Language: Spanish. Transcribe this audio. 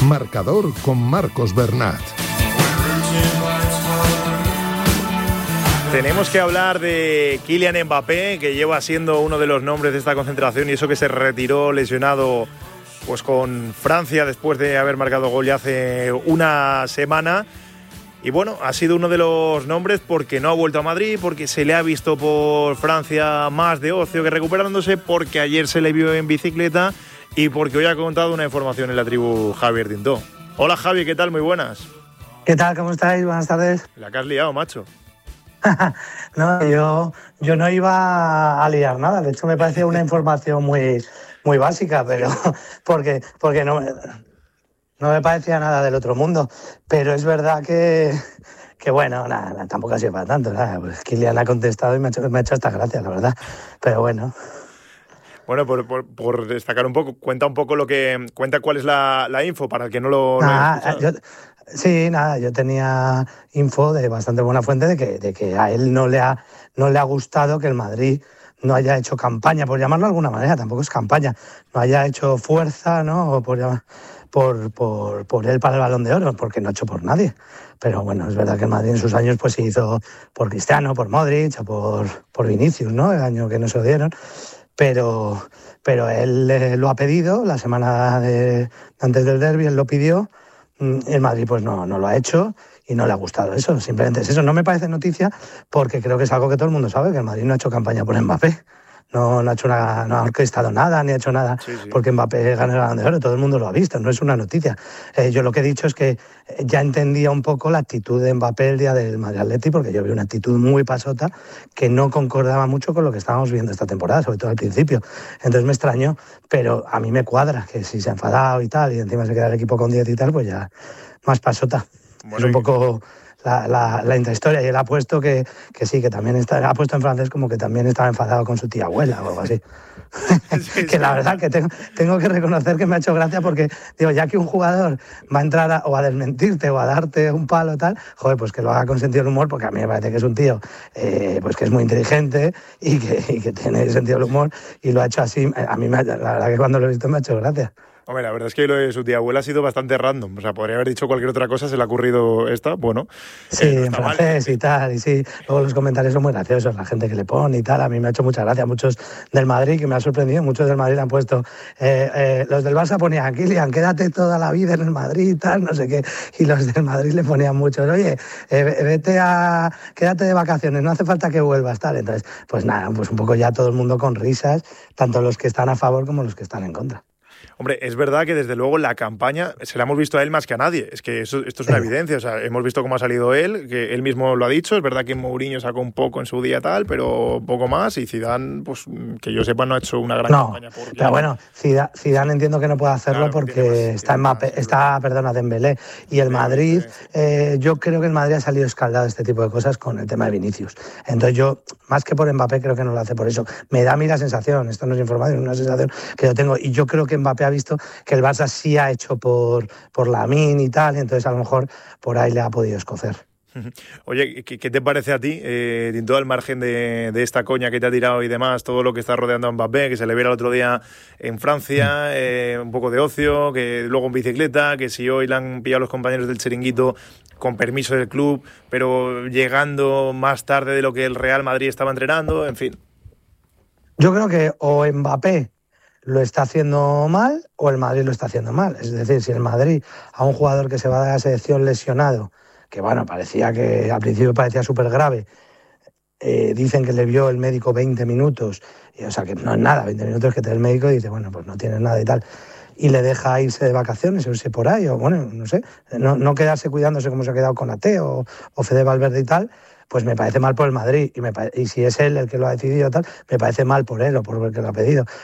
Marcador con Marcos Bernat. Tenemos que hablar de Kylian Mbappé, que lleva siendo uno de los nombres de esta concentración, y eso que se retiró lesionado pues con Francia después de haber marcado gol ya hace una semana. Y bueno, ha sido uno de los nombres porque no ha vuelto a Madrid, porque se le ha visto por Francia más de ocio que recuperándose, porque ayer se le vio en bicicleta y porque hoy ha contado una información en la tribu Javier Tintó. Hola Javi, ¿qué tal? Muy buenas. ¿Qué tal? ¿Cómo estáis? Buenas tardes. La que has liado, macho. No, yo no iba a liar nada. De hecho, me parece una información muy básica, pero porque no me parecía nada del otro mundo. Pero es verdad que bueno, nada, tampoco ha sido para tanto. Nada. Pues Kylian ha contestado y me ha hecho hasta gracia, la verdad. Pero bueno. Bueno, por destacar un poco, cuenta cuál es la info para el que no lo haya escuchado. Yo tenía info de bastante buena fuente de que a él no le ha gustado que el Madrid no haya hecho campaña, por llamarlo de alguna manera, tampoco es campaña, no haya hecho fuerza, ¿no? Por él para el Balón de Oro, porque no ha hecho por nadie. Pero bueno, es verdad que el Madrid en sus años pues se hizo por Cristiano, por Modric o por Vinicius, ¿no? El año que no se lo dieron. Pero él lo ha pedido la semana antes del derbi, él lo pidió. El Madrid pues no lo ha hecho y no le ha gustado eso, simplemente es eso. No me parece noticia porque creo que es algo que todo el mundo sabe, que el Madrid no ha hecho campaña por Mbappé, no ha orquestado nada, ni ha hecho nada porque Mbappé gane el Balón de Oro, todo el mundo lo ha visto, no es una noticia. Yo lo que he dicho es que ya entendía un poco la actitud de Mbappé el día del Madrid-Atleti, porque yo vi una actitud muy pasota que no concordaba mucho con lo que estábamos viendo esta temporada, sobre todo al principio. Entonces me extrañó, pero a mí me cuadra que si se ha enfadado y tal, y encima se queda el equipo con 10 y tal, pues ya más pasota. Bueno, es un poco la intrahistoria, y él ha puesto que sí, que también ha puesto en francés como que también estaba enfadado con su tía abuela o algo así. Que la verdad que tengo que reconocer que me ha hecho gracia porque, digo, ya que un jugador va a entrar o a desmentirte o a darte un palo tal, joder, pues que lo haga con sentido del humor, porque a mí me parece que es un tío pues que es muy inteligente y que tiene sentido del humor, y lo ha hecho así. A mí la verdad que cuando lo he visto me ha hecho gracia. Hombre, la verdad es que lo de su tía abuela ha sido bastante random. O sea, podría haber dicho cualquier otra cosa, se le ha ocurrido esta, bueno. Sí, no en francés y tal, y sí. Luego los comentarios son muy graciosos, la gente que le pone y tal. A mí me ha hecho mucha gracia. Muchos del Madrid, que me ha sorprendido, muchos del Madrid han puesto... los del Barça ponían, Kylian, quédate toda la vida en el Madrid y tal, no sé qué. Y los del Madrid le ponían muchos, oye, quédate de vacaciones, no hace falta que vuelvas, tal. Entonces, pues nada, pues un poco ya todo el mundo con risas, tanto los que están a favor como los que están en contra. Hombre, es verdad que desde luego la campaña se la hemos visto a él más que a nadie. Es que esto es una evidencia. O sea, hemos visto cómo ha salido él, que él mismo lo ha dicho. Es verdad que Mourinho sacó un poco en su día tal, pero poco más. Y Zidane, pues que yo sepa, no ha hecho una gran campaña. Pero bueno, Zidane entiendo que no puede hacerlo, claro, porque está Dembélé. Y el Madrid, yo creo que el Madrid ha salido escaldado de este tipo de cosas con el tema de Vinicius. Entonces yo, más que por Mbappé, creo que no lo hace por eso. Me da a mí la sensación, esto no es información, es una sensación que yo tengo. Y yo creo que Mbappé ha visto que el Barça sí ha hecho por Lamine y tal, y entonces a lo mejor por ahí le ha podido escocer. Oye, ¿qué te parece a ti, Tintó, al margen de esta coña que te ha tirado y demás, todo lo que está rodeando a Mbappé, que se le viera el otro día en Francia, un poco de ocio, que luego en bicicleta, que si hoy le han pillado los compañeros del Chiringuito con permiso del club, pero llegando más tarde de lo que el Real Madrid estaba entrenando, en fin? Yo creo que o Mbappé lo está haciendo mal o el Madrid lo está haciendo mal. Es decir, si el Madrid a un jugador que se va de la selección lesionado, que bueno, parecía que al principio parecía súper grave, dicen que le vio el médico 20 minutos, o sea que no es nada, 20 minutos que te da el médico y dice, bueno, pues no tienes nada y tal, y le deja irse de vacaciones, irse por ahí, o bueno, no sé, no quedarse cuidándose como se ha quedado con Ate o Fede Valverde y tal, pues me parece mal por el Madrid, y si es él el que lo ha decidido tal, me parece mal por él o por el que lo ha pedido.